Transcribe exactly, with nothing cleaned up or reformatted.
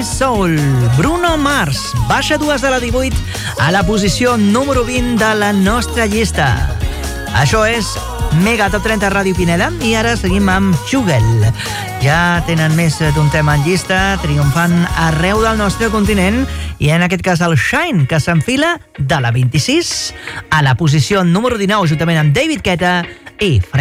My Soul. Bruno Mars baixa dues de la divuit a la posició número vint de la nostra llista. Això és Mega Top trenta Ràdio Pineda i ara seguim amb Jugel. Ja tenen més d'un tema en llista, triomfant arreu del nostre continent, i en aquest cas el Shine, que s'enfila de la vint-i-sis a la posició número dinou, juntament amb David Guetta i Fred